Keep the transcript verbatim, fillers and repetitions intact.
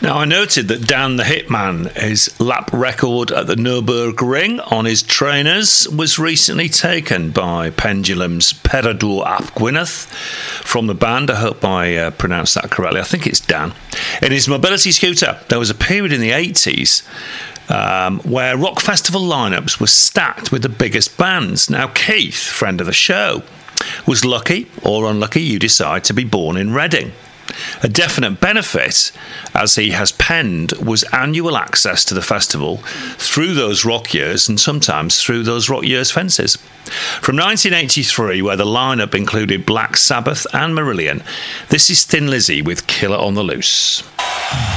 Now, I noted that Dan the Hitman, his lap record at the Nürburgring on his trainers was recently taken by Pendulum's Peredur ap Gwyneth from the band. I hope I uh, pronounced that correctly. I think it's Dan. In his mobility scooter, there was a period in the eighties um, where rock festival lineups were stacked with the biggest bands. Now, Keith, friend of the show, was lucky or unlucky, you decide, to be born in Reading. A definite benefit, as he has penned, was annual access to the festival through those rock years and sometimes through those rock years fences. From nineteen eighty-three, where the lineup included Black Sabbath and Marillion, this is Thin Lizzy with Killer on the Loose.